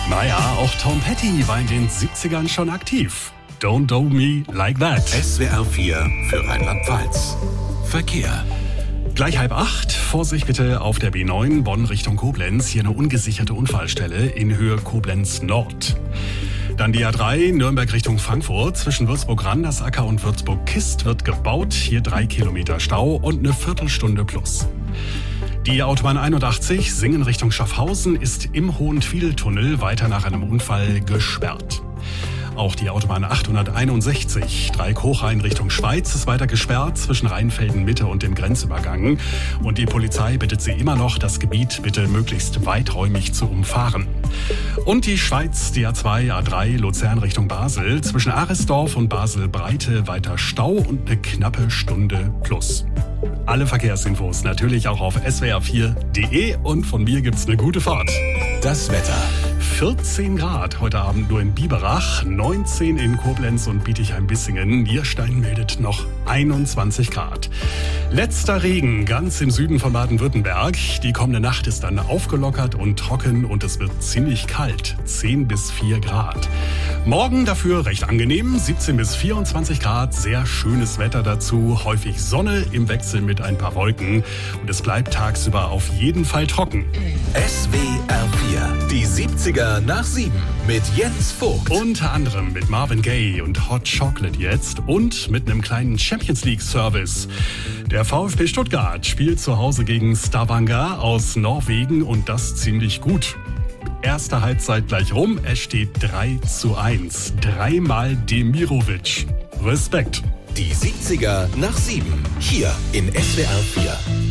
Naja, auch Tom Petty war in den 70ern schon aktiv. Don't do me like that. SWR 4 für Rheinland-Pfalz. Verkehr. Gleich 7:30. Vorsicht bitte auf der B9 Bonn Richtung Koblenz. Hier eine ungesicherte Unfallstelle in Höhe Koblenz Nord. Dann die A3 Nürnberg Richtung Frankfurt. Zwischen Würzburg-Randersacker und Würzburg-Kist wird gebaut. Hier 3 Kilometer Stau und eine Viertelstunde plus. Die Autobahn 81 Singen Richtung Schaffhausen ist im Hohenfiedeltunnel weiter nach einem Unfall gesperrt. Auch die Autobahn 861 Dreieck-Hochrhein Richtung Schweiz ist weiter gesperrt zwischen Rheinfelden-Mitte und dem Grenzübergang. Und die Polizei bittet Sie immer noch, das Gebiet bitte möglichst weiträumig zu umfahren. Und die Schweiz, die A2, A3 Luzern Richtung Basel. Zwischen Aresdorf und Basel-Breite weiter Stau und eine knappe Stunde plus. Alle Verkehrsinfos natürlich auch auf swr4.de und von mir gibt's eine gute Fahrt. Das Wetter. 14 Grad heute Abend nur in Biberach, 19 in Koblenz und Bietigheim-Bissingen. Nierstein meldet noch 21 Grad. Letzter Regen ganz im Süden von Baden-Württemberg. Die kommende Nacht ist dann aufgelockert und trocken und es wird ziemlich kalt, 10 bis 4 Grad. Morgen dafür recht angenehm, 17 bis 24 Grad, sehr schönes Wetter dazu, häufig Sonne im Wechsel mit ein paar Wolken und es bleibt tagsüber auf jeden Fall trocken. SWR 4, die 70er nach 7 mit Jens Vogt. Unter anderem mit Marvin Gaye und Hot Chocolate jetzt und mit einem kleinen Champions League Service. Der VfB Stuttgart spielt zu Hause gegen Stavanger aus Norwegen und das ziemlich gut. Erste Halbzeit gleich rum, es steht 3:1. Dreimal Demirovic. Respekt. Die 70er nach 7, hier in SWR 4.